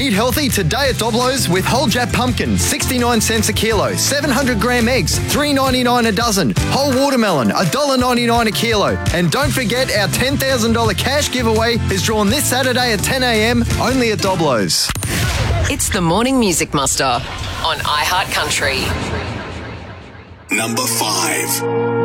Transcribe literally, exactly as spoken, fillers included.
Eat healthy today at Doblo's with whole Jap pumpkin, sixty-nine cents a kilo. seven hundred gram eggs, three ninety-nine a dozen. Whole watermelon, one dollar ninety-nine a kilo. And don't forget our ten thousand dollars cash giveaway is drawn this Saturday at ten a m only at Doblo's. It's the Morning Music Muster on iHeart Country. Number five.